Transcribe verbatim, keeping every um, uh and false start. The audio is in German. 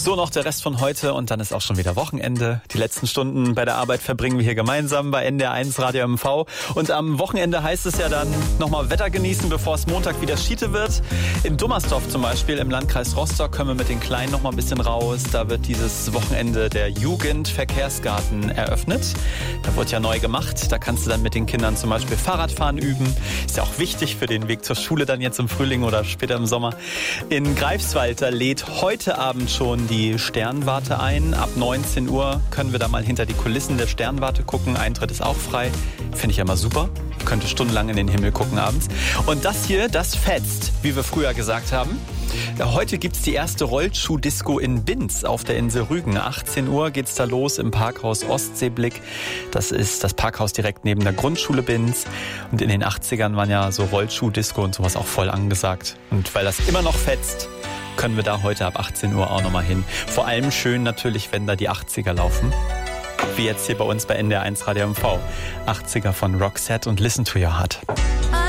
So, noch der Rest von heute und dann ist auch schon wieder Wochenende. Die letzten Stunden bei der Arbeit verbringen wir hier gemeinsam bei N D R eins Radio M V. Und am Wochenende heißt es ja dann nochmal Wetter genießen, bevor es Montag wieder Schiete wird. In Dummersdorf zum Beispiel im Landkreis Rostock können wir mit den Kleinen nochmal ein bisschen raus. Da wird dieses Wochenende der Jugendverkehrsgarten eröffnet. Da wird ja neu gemacht. Da kannst du dann mit den Kindern zum Beispiel Fahrradfahren üben. Ist ja auch wichtig für den Weg zur Schule dann jetzt im Frühling oder später im Sommer. In Greifswald, da lädt heute Abend schon die Sternwarte ein. Ab neunzehn Uhr können wir da mal hinter die Kulissen der Sternwarte gucken. Eintritt ist auch frei. Finde ich ja mal super. Könnte stundenlang in den Himmel gucken abends. Und das hier, das fetzt, wie wir früher gesagt haben. Heute gibt's die erste Rollschuh-Disco in Binz auf der Insel Rügen. achtzehn Uhr geht's da los im Parkhaus Ostseeblick. Das ist das Parkhaus direkt neben der Grundschule Binz. Und in den achtzigern waren ja so Rollschuh-Disco und sowas auch voll angesagt. Und weil das immer noch fetzt, können wir da heute ab achtzehn Uhr auch nochmal hin. Vor allem schön natürlich, wenn da die achtziger laufen. Wie jetzt hier bei uns bei N D R eins Radio M V. achtziger von Roxette und Listen to Your Heart.